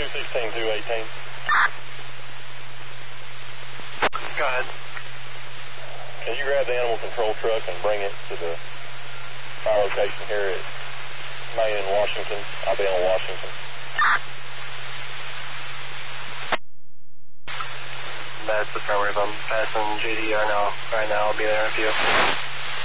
216, 218. Go ahead. Can you grab the animal control truck and bring it to the fire location here at Main and Washington? I'll be on Washington. That's affirmative. I'm passing GDR now. Right now, I'll be there in a few.